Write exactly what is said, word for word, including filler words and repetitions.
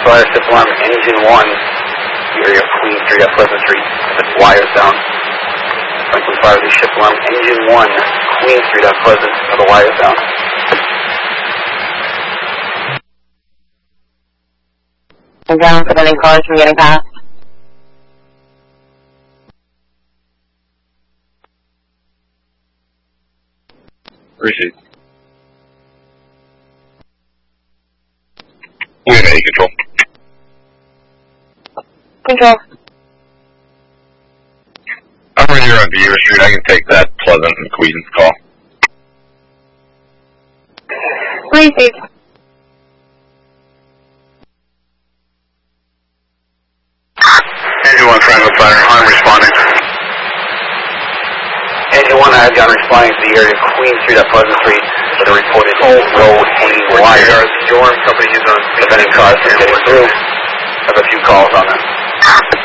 Fire, ship alarm, engine one, the area of Queen Street at Pleasant Street. That's wires down. Franklin Fire, the ship alarm, engine one, Queen Street at Pleasant, are the wires down. And down, preventing cars from getting past. Receive. We have any control. Control. I'm right here on Beaver Street. I can take that Pleasant and Queens call. Receive. Engine one, Franklin Fire. I'm responding. Engine one, I have John responding to the area of Queen Street at Pleasant Street for the reported road hanging wires. Storm company is on. Preventing cars from getting through. I have a few calls on that.